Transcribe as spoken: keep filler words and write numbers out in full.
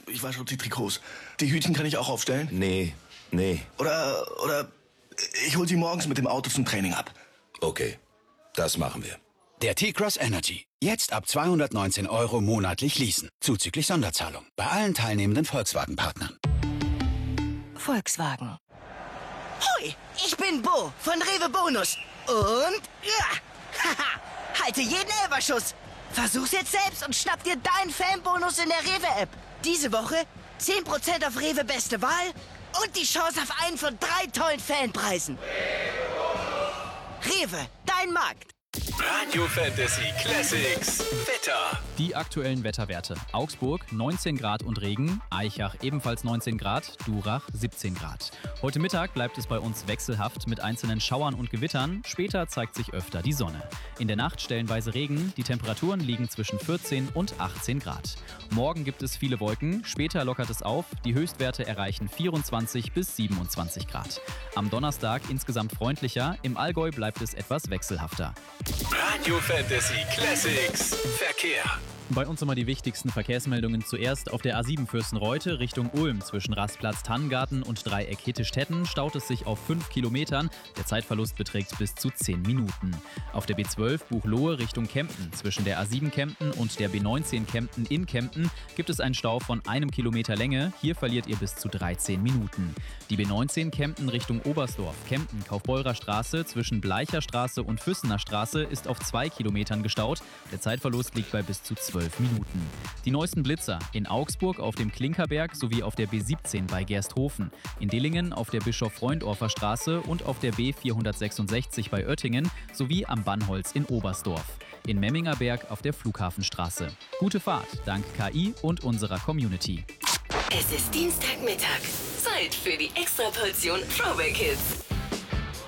ich wasche die Trikots. Die Hütchen kann ich auch aufstellen? Nee, nee. Oder, oder ich hol sie morgens mit dem Auto zum Training ab. Okay, das machen wir. Der T-Cross Energy. Jetzt ab zweihundertneunzehn Euro monatlich leasen. Zuzüglich Sonderzahlung. Bei allen teilnehmenden Volkswagen-Partnern. Volkswagen. Hui, ich bin Bo von Rewe Bonus. Und ja, haha, halte jeden Elberschuss. Versuch's jetzt selbst und schnapp dir deinen Fanbonus in der Rewe-App. Diese Woche zehn Prozent auf Rewe Beste Wahl und die Chance auf einen von drei tollen Fanpreisen. Rewe, dein Markt. Radio Fantasy Classics Wetter. Die aktuellen Wetterwerte. Augsburg neunzehn Grad und Regen, Aichach ebenfalls neunzehn Grad, Durach siebzehn Grad. Heute Mittag bleibt es bei uns wechselhaft mit einzelnen Schauern und Gewittern, später zeigt sich öfter die Sonne. In der Nacht stellenweise Regen, die Temperaturen liegen zwischen vierzehn und achtzehn Grad. Morgen gibt es viele Wolken, später lockert es auf, die Höchstwerte erreichen vierundzwanzig bis siebenundzwanzig Grad. Am Donnerstag insgesamt freundlicher, im Allgäu bleibt es etwas wechselhafter. Radio Fantasy Classics Verkehr. Bei uns immer die wichtigsten Verkehrsmeldungen zuerst. Auf der A sieben Fürstenreute Richtung Ulm zwischen Rastplatz Tannengarten und Dreieck Hittistetten staut es sich auf fünf Kilometern. Der Zeitverlust beträgt bis zu zehn Minuten. Auf der B zwölf Buchloe Richtung Kempten zwischen der A sieben Kempten und der B neunzehn Kempten in Kempten gibt es einen Stau von einem Kilometer Länge. Hier verliert ihr bis zu dreizehn Minuten. Die B neunzehn Kempten Richtung Oberstdorf, Kempten Kaufbeurer Straße zwischen Bleicher Straße und Füssener Straße ist auf zwei Kilometern gestaut. Der Zeitverlust liegt bei bis zu zwölf Minuten. Die neuesten Blitzer in Augsburg auf dem Klinkerberg sowie auf der B siebzehn bei Gersthofen, in Dillingen auf der Bischof-Freundorfer Straße und auf der B vierhundertsechsundsechzig bei Oettingen sowie am Bannholz in Oberstdorf. In Memmingerberg auf der Flughafenstraße. Gute Fahrt dank K I und unserer Community. Es ist Dienstagmittag. Zeit für die Extraportion Throwback Hits.